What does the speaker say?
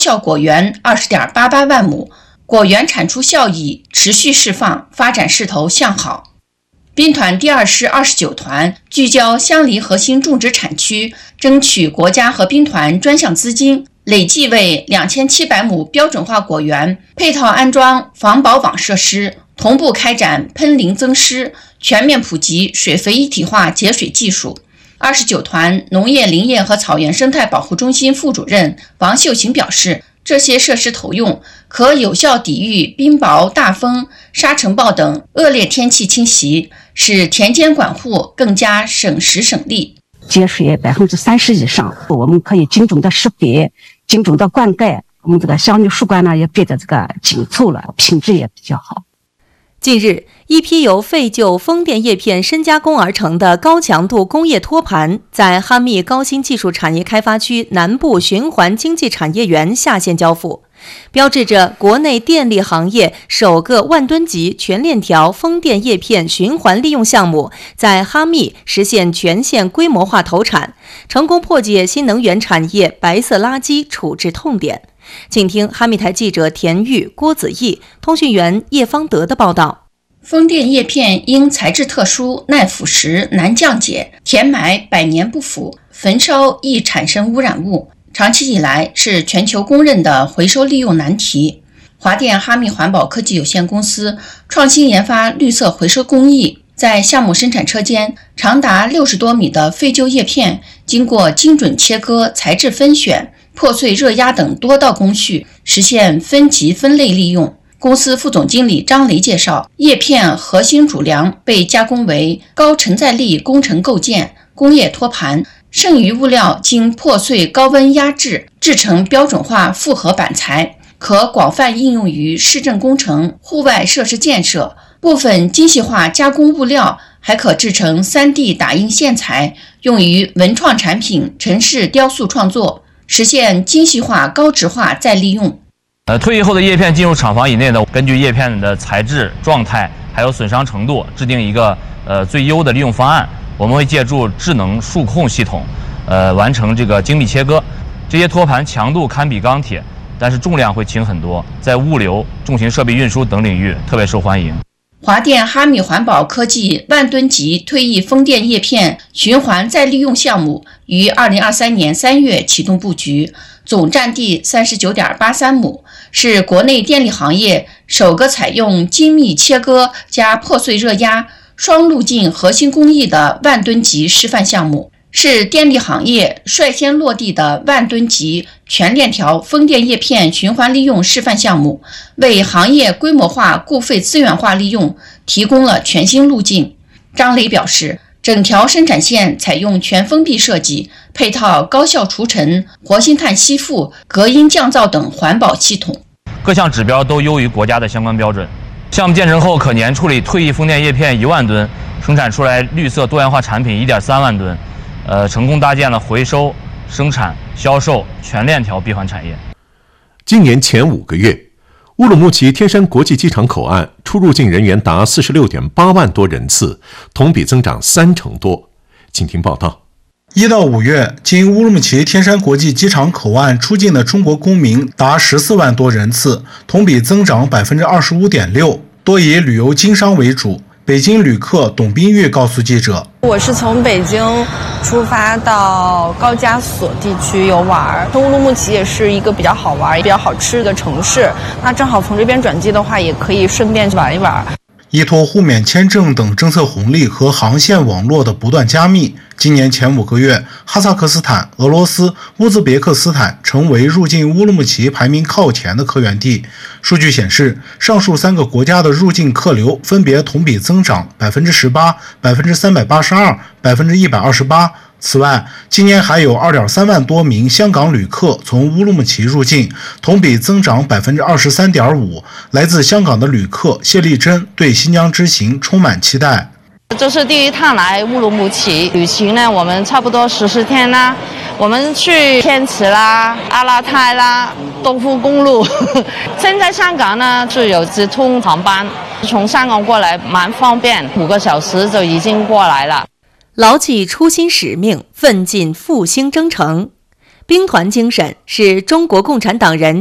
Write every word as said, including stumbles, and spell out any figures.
效果园 二十点八八万亩，果园产出效益持续释放，发展势头向好。兵团第二师二十九团聚焦乡梨核心种植产区，争取国家和兵团专项资金，累计为两千七百亩标准化果园配套安装防保网设施，同步开展喷淋增施，全面普及水肥一体化节水技术。二十九团农业林业和草原生态保护中心副主任王秀琴表示，这些设施投用可有效抵御冰雹、大风、沙尘暴等恶劣天气侵袭，使田间管护更加省时省力。 节水百分之三十以上，我们可以精准的施肥，精准的灌溉，我们这个香芋树冠呢也变得这个紧凑了，品质也比较好。 近日，一批由废旧风电叶片深加工而成的高强度工业托盘在哈密高新技术产业开发区南部循环经济产业园下线交付，标志着国内电力行业首个万吨级全链条风电叶片循环利用项目在哈密实现全线规模化投产，成功破解新能源产业白色垃圾处置痛点。请听哈密台记者田玉、郭子毅、通讯员叶方德的报道。 风电叶片因材质特殊，耐腐蚀、难降解，填埋百年不腐，焚烧易产生污染物，长期以来是全球公认的回收利用难题。华电哈密环保科技有限公司创新研发绿色回收工艺，在项目生产车间，长达六十多米的废旧叶片经过精准切割、材质分选、破碎热压等多道工序，实现分级分类利用。公司副总经理张雷介绍，叶片核心主梁被加工为高承载力工程构件、工业托盘，剩余物料经破碎高温压制，制成标准化复合板材，可广泛应用于市政工程、户外设施建设。部分精细化加工物料还可制成 三 D 打印线材，用于文创产品、城市雕塑创作，实现精细化高值化再利用。 呃，退役后的叶片进入厂房以内呢，根据叶片的材质、状态还有损伤程度，制定一个呃最优的利用方案。我们会借助智能数控系统，呃，完成这个精密切割。这些托盘强度堪比钢铁，但是重量会轻很多，在物流、重型设备运输等领域特别受欢迎。 华电哈密环保科技万吨级退役风电叶片循环再利用项目于二零二三年三月启动布局，总占地 三十九点八三亩，是国内电力行业首个采用精密切割加破碎热压双路径核心工艺的万吨级示范项目，是电力行业率先落地的万吨级全链条风电叶片循环利用示范项目，为行业规模化固废资源化利用提供了全新路径。张雷表示，整条生产线采用全封闭设计，配套高效除尘、活性炭吸附、隔音降噪等环保系统， 各项指标都优于国家的相关标准。项目建成后，可年处理退役风电叶片一万吨，生产出来绿色多元化产品 一点三万吨，呃，成功搭建了回收、生产、销售全链条闭环产业。 今年前五个月，乌鲁木齐天山国际机场口岸出入境人员达 四十六点八万多人次，同比增长三成多。请听报道。 一到五月，经乌鲁木齐天山国际机场口岸出境的中国公民达十四万多人次，同比增长 百分之二十五点六， 多以旅游经商为主。北京旅客董彬玉告诉记者， 我是从北京出发到高加索地区游玩，乌鲁木齐也是一个比较好玩也比较好吃的城市，那正好从这边转机的话也可以顺便去玩一玩。 依托互免签证等政策红利和航线网络的不断加密，今年前五个月，哈萨克斯坦、俄罗斯、乌兹别克斯坦成为入境乌鲁木齐排名靠前的客源地。数据显示，上述三个国家的入境客流分别同比增长 百分之十八、百分之三百八十二、百分之一百二十八。此外，今年还有 二点三万多名香港旅客从乌鲁木齐入境，同比增长 百分之二十三点五。来自香港的旅客谢丽珍对新疆之行充满期待。 这是第一趟来乌鲁木齐旅行呢，我们差不多十四天啦。我们去天池啦、阿拉泰啦、东富公路。现在香港呢是有直通航班，从香港过来蛮方便，五个小时就已经过来了。 牢记初心使命，奋进复兴征程。 兵团精神是中国共产党人